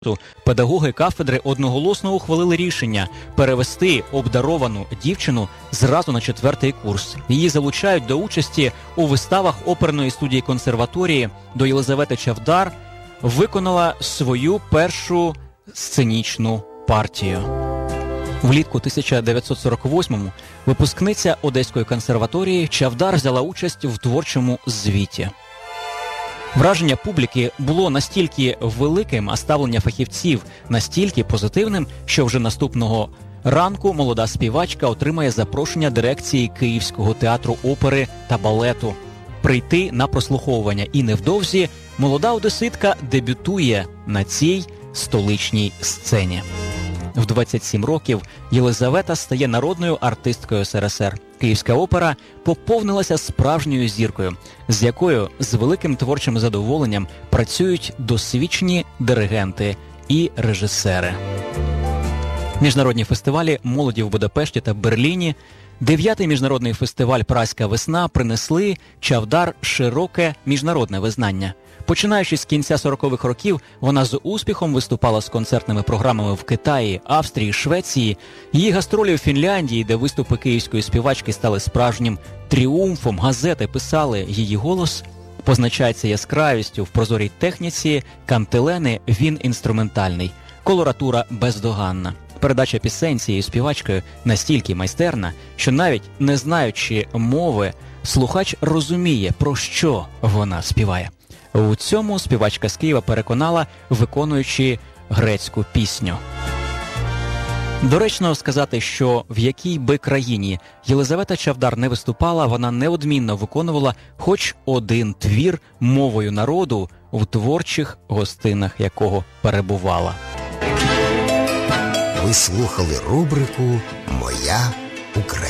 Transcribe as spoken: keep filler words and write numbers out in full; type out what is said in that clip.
Педагоги кафедри одноголосно ухвалили рішення перевести обдаровану дівчину зразу на четвертий курс. Її залучають до участі у виставах оперної студії консерваторії. До Єлизавети Чавдар виконала свою першу сценічну партію. Влітку тисяча дев'ятсот сорок восьмому випускниця Одеської консерваторії Чавдар взяла участь в творчому звіті. Враження публіки було настільки великим, а ставлення фахівців настільки позитивним, що вже наступного ранку молода співачка отримає запрошення дирекції Київського театру опери та балету прийти на прослуховування. І невдовзі молода одеситка дебютує на цій столичній сцені. В двадцять сім років Єлизавета стає народною артисткою ес ер ес ер. Київська опера поповнилася справжньою зіркою, з якою з великим творчим задоволенням працюють досвідчені диригенти і режисери. Міжнародні фестивалі молоді в Будапешті та Берліні, дев'ятий міжнародний фестиваль «Празька весна» принесли Чавдар широке міжнародне визнання. Починаючи з кінця сорокових років, вона з успіхом виступала з концертними програмами в Китаї, Австрії, Швеції. Її гастролі у Фінляндії, де виступи київської співачки стали справжнім тріумфом. Газети писали: її голос позначається яскравістю в прозорій техніці, кантилени, він інструментальний, колоратура бездоганна. Передача пісень цією співачкою настільки майстерна, що навіть не знаючи мови, слухач розуміє, про що вона співає. У цьому співачка з Києва переконала, виконуючи грецьку пісню. Доречно сказати, що в якій би країні Єлизавета Чавдар не виступала, вона неодмінно виконувала хоч один твір мовою народу, в творчих гостинах якого перебувала. Ви слухали рубрику «Моя Україна».